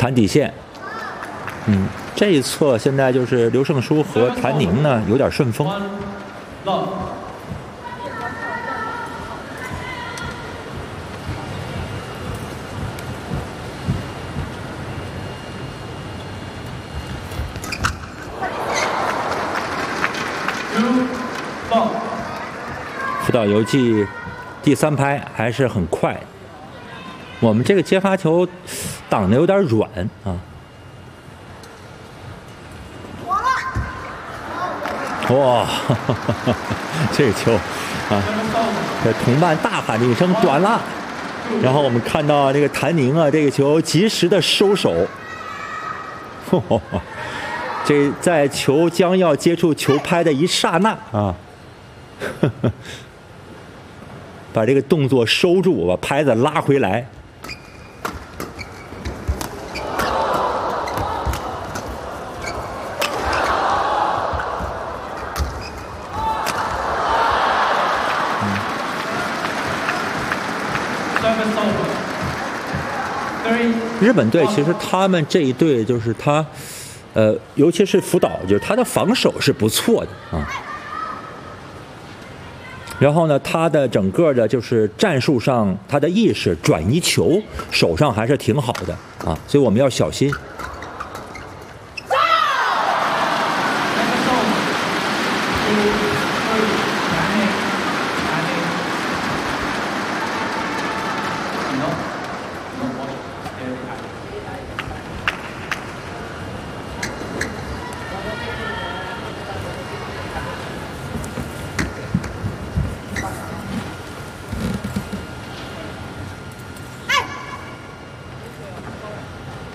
弹底线。这一侧现在就是刘胜书和谭宁呢有点顺风。福岛游纪第3拍还是很快，我们这个接发球挡得有点软啊。哇，这个球啊，这同伴大喊了一声短了，然后我们看到这个谭宁啊，这个球及时的收手。这在球将要接触球拍的一刹那啊，把这个动作收住，把拍子拉回来。日本队其实他们这一队就是他，尤其是福岛，就是他的防守是不错的啊。然后呢，他的整个的就是战术上，他的意识转移球手上还是挺好的啊，所以我们要小心。